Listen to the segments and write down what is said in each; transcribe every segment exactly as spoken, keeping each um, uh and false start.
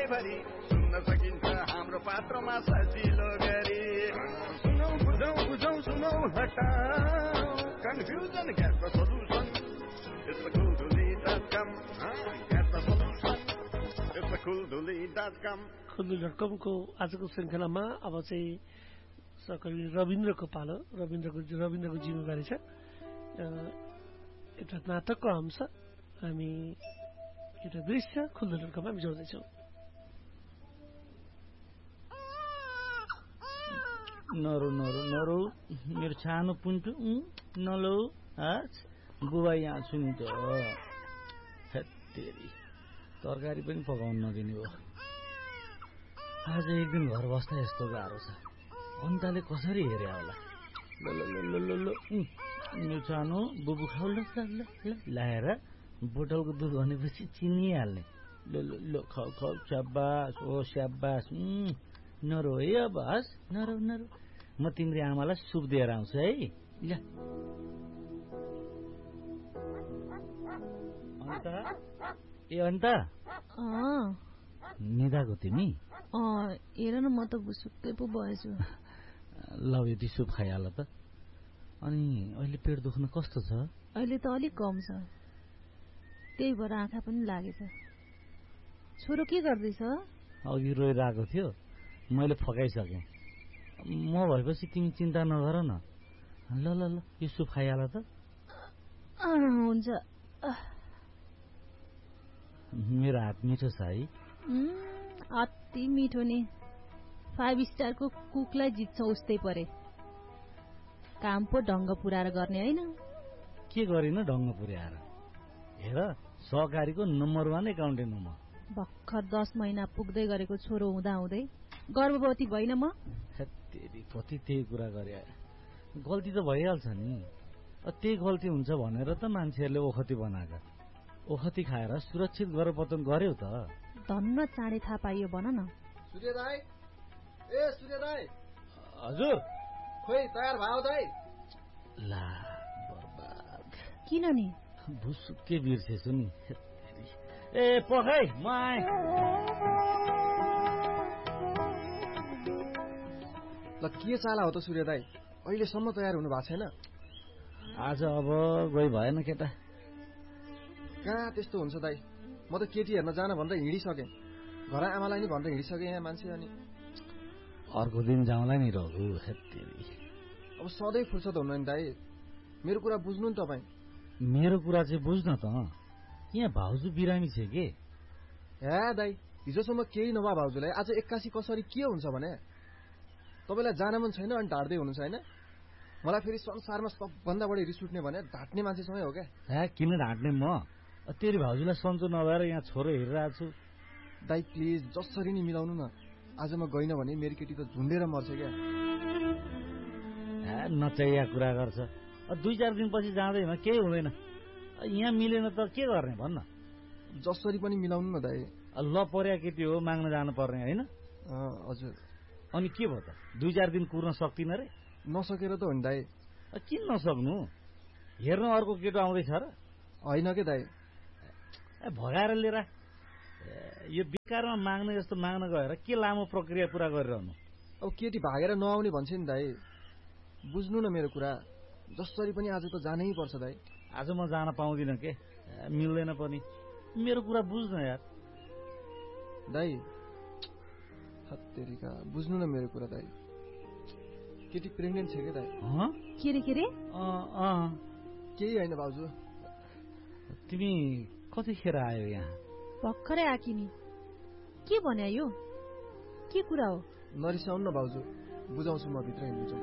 सधैँभरि सुन्न सकिन्छ हाम्रो पात्रमा सजिलो गरी सुनौ बुझौ बुझौ सुनौ हटाऊ confusion get the solution it's the cool duli dot com get the solution it's the cool duli dot com cool duli dot com को आजको श्रृङ्खलामा अब चाहिँ सहकर्मी रविन्द्रको पालो रविन्द्रको रविन्द्रको जिम्मेवारी छ एउटा नाटकको अंश हामी एउटा दृश्य cool duli dot com मा जोड्दैछौँ। नरो नरो नरो मेरो सानो पुन्टु नलो बुबा यहाँ छु नि त हेत्तेरी तरकारी पनि पकाउन नदिने हो। आज एक दिन घर बस्दा यस्तो गाह्रो छ अन्ताले कसरी हेरे होला। ल ल ल ल ल मेरो सानो बुबु खाउ ल लाएर बोतलको दुध भनेपछि चिनिहाल्ने ल ल ल खाउ खाउ स्याबास ओ स्याबास नरो है अब हस् नरो नरो म तिम्रो आमालाई सुप दिएर आउँछु है ल। अन्त ए अन्त निदाको तिमी हेर न म त बुसुक्कै पो भएछु। ल यति सुप खाइहाल त। अनि अहिले पेट दुख्न कस्तो छ? अहिले त अलिक कम छ त्यही भएर आँखा पनि लागेछ। छोरो के गर्दैछ? अघि रोइरहेको थियो मैले फकाइसकेँ। म भएपछि तिमी चिन्ता नगर न। ल ल ल यो सुप खाइहाल त। हुन्छ। मेरो हात मिठो छ है? अति मिठो नि। फाइभ स्टारको कुकलाई जित्छ उस्तै परे। काम पो ढङ्ग पुऱ्याएर गर्ने होइन? के गरिन ढङ्ग पुर्याएर? हेर सहकारीको नम्बर वान एकाउन्टेन्ट हो म। भर्खर दस महिना पुग्दै गरेको छोरो हुँदा हुँदै गर्भवती भइन म? तेरी कति त्यही कुरा गरे। गल्ती त भइहाल्छ नि। त्यही गल्ती हुन्छ भनेर त मान्छेहरूले ओखती बनाएका। ओखती खाएर सुरक्षित गर्भपतन गर्यो त। धन्न चाँडै थाहा पाइयो भन न। सूर्य दाइ ए सूर्य दाइ। हजुर खोइ तयार भयो दाइ? ला बर्बाद। किन नि? भुसुक्कै बिर्सेछु नि। ए पखै म आएँ। ल के चाला हो त सूर्य दाइ? अहिलेसम्म तयार हुनु भएको छैन? आज अब गई भएन केटा। कहाँ त्यस्तो हुन्छ दाइ? म त केटी हेर्न जान भनेर हिँडिसकेँ। घर आमालाई नि भनेर हिँडिसकेँ यहाँ मान्छे। अनि अर्को दिन जाउँला नि रघु। अब सधैँ फुर्सद हुन्न नि दाइ। मेरो कुरा बुझ्नु नि तपाईँ। मेरो कुरा चाहिँ बुझ्न त। यहाँ भाउजू बिरामी छ के? हे दाइ हिजोसम्म केही नभए भाउजूलाई आज एक्कासी कसरी के हुन्छ भने? तपाईँलाई जान मन छैन अनि ढाड्दै हुनुहुन्छ होइन? मलाई फेरि संसारमा सबभन्दा बढी रिस उठ्ने भने ढाँट्ने मान्छेसँगै हो क्या। हे किन ढाँट्ने म? तेरि भाउजूलाई सन्चो नभएर यहाँ छोरो हेरिरहेको छु। दाइ प्लिज जसरी नि मिलाउनु न। आज म गइन भने मेरो केटी त झुन्डेर मर्छ क्या। नचाहिया कुरा गर्छ। दुई चार दिनपछि जाँदैमा केही हुँदैन। यहाँ मिलेन त के गर्ने भन्न? जसरी पनि मिलाउनु न दाइ। ल पर्या केटी हो माग्न जानु पर्ने होइन? हजुर। अनि के भयो त? दुई चार दिन कुर्न सक्दिन रे? नसकेर त हो नि दाइ। किन नसक्नु? हेर्न अर्को केटो आउँदैछ र? होइन के दाइ। भगाएर लिएर यो बेकारमा माग्ने जस्तो माग्न गएर के लामो प्रक्रिया पुरा गरिरहनु? अब केटी भागेर नआउने भन्छ नि दाइ। बुझ्नु न मेरो कुरा। जसरी पनि आज त जानै पर्छ दाइ। आज म जान पाउँदिन के? मिल्दैन पनि। मेरो कुरा बुझ्न यार। दाइ हत्तेरीका बुझ्नु न मेरो कुरा दाइ। केटी प्रेग्नेन्ट छ के दाइ? के रे के रे? केही होइन भाउजू। तिमी कतिखेर आयो यहाँ? भर्खरै आकी नि। के भन्या यो? के कुरा हो? नरिसाउनु न भाउजू। बुझाउँछु म भित्र हिँड्छु।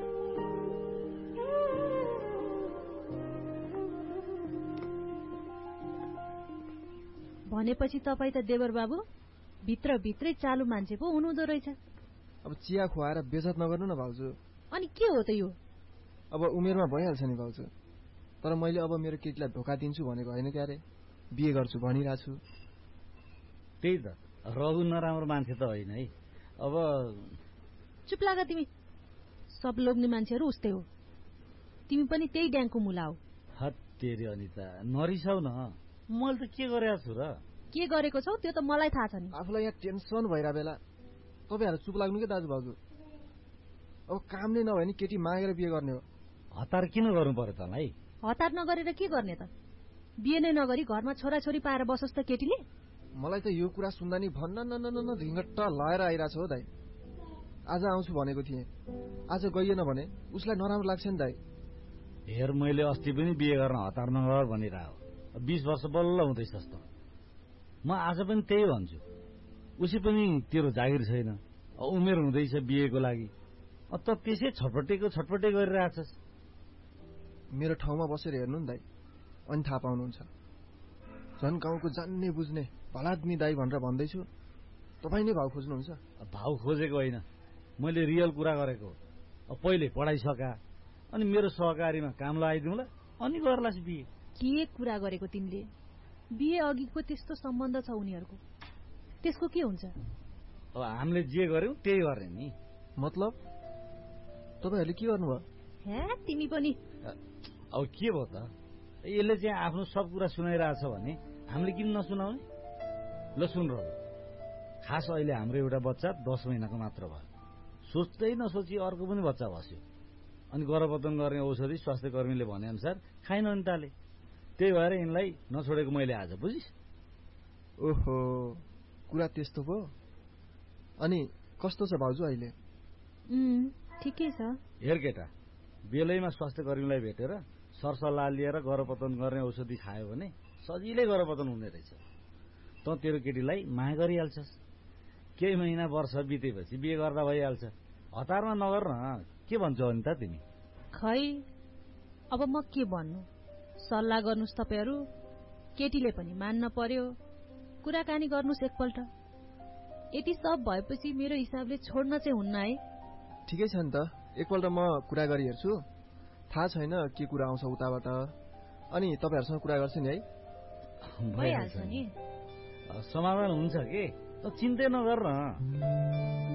भनेपछि तपाईँ त देवर बाबु भित्र भित्रै चालु मान्छे पो हुनुहुँदो रहेछ। अब चिया खुवाएर बेजत नगर्नु न भाउजू। अनि के हो त यो? अब उमेरमा भइहाल्छ नि भाउजू। तर मैले अब मेरो केटीलाई धोका दिन्छु भनेको होइन क्यारे। बिहे गर्छु भनिरहेको छु। त्यही त रघु नराम्रो मान्छे त होइन है। अब चुप लाग तिमी। सब लोग्ने मान्छेहरू उस्तै हो। तिमी पनि त्यही ड्याङको मुला हो। हत्तेरी अनिता नरिसाउ न। मैले त के गरेको छु र? के गरेको छौ त्यो त मलाई थाहा छ नि। आफूलाई यहाँ टेन्सन भइरहेको बेला तपाईँहरू चुप लाग्नु के दाजु भाउजू? अब काम नै नभए नि केटी मागेर बिहे गर्ने हो। हतार किन गर्नु पर्यो तँलाई? हतार नगरेर के गर्ने त? बिहे नै नगरी घरमा छोराछोरी पाएर बसोस् त केटीले? मलाई त यो कुरा सुन्दा नि भन्न न न न धिङ्गट्ट लाएर आइरहेछ हो दाइ। आज आउँछु भनेको थिएँ, आज गइएन भने उसलाई नराम्रो लाग्छ नि दाइ। हेर मैले अस्ति पनि बिहे गर्न हतार नगर भनिरह बीस वर्ष बल्ल हुँदैछस् त। म आज पनि त्यही भन्छु, उसी पनि तेरो जागिर छैन, उमेर हुँदैछ बिहेको लागि, त त्यसै छटपटेको छटपटे गरिरहेछस्। मेरो ठाउँमा बसेर हेर्नु नि दाइ, अनि थाहा पाउनुहुन्छ। झन् गाउँको जान्ने बुझ्ने भलादमी दाइ भनेर भन्दैछु, तपाईँ नै भाउ खोज्नुहुन्छ। भाउ खोजेको होइन, मैले रियल कुरा गरेको हो। पहिले पढाइ सका अनि मेरो सहकारीमा काम लगाइदिउँला अनि गर्लास् बिहे। के कुरा गरेको तिमीले? बिहे अघिको त्यस्तो सम्बन्ध छ उनीहरूको, त्यसको के हुन्छ? अब हामीले जे गर्यौं त्यही गर्ने नि। मतलब तपाईँहरूले के गर्नुभयो? हे तिमी पनि अब के भयो त? यसले चाहिँ आफ्नो सब कुरा सुनाइरहेछ भने हामीले किन नसुनाउने? ल सुन र, खास अहिले हाम्रो एउटा बच्चा दस महिनाको मात्र भयो, सोच्दै नसोची अर्को पनि बच्चा बस्यो, अनि गर्भपतन गर्ने औषधि स्वास्थ्य कर्मीले भने अनुसार खाइन नि ताले। त्यही भएर यिनलाई नछोडेको मैले आज, बुझिस्? ओहो, कुरा त्यस्तो भयो। अनि कस्तो छ भाउजू अहिले? ठिकै छ। हेर केटा, बेलैमा स्वास्थ्य कर्मीलाई भेटेर सरसल्लाह लिएर गर्भपतन गर्ने औषधि खायो भने सजिलै गर्भपतन हुने रहेछ। त तेरो केटीलाई माया गरिहाल्छस्, केही महिना वर्ष बितेपछि बिहे गर्दा भइहाल्छ। हतारमा नगर न। के भन्छौ अनि त तिमी? खै अब म के भन्नु, सल्लाह गर्नुस् तपाईहरू। केटीले पनि मान्न पर्यो, कुराकानी गर्नुस् एकपल्ट। यति सब भएपछि मेरो हिसाबले छोड्न चाहिँ हुन्न है। ठिकै छ नि त, एकपल्ट म कुरा गरी हेर्छु। थाहा छैन के कुरा आउँछ उताबाट, अनि तपाईँहरूसँग कुरा गर्छु नि है। भइहाल्छ नि, समाधान हुन्छ के, त चिन्तै नगर न।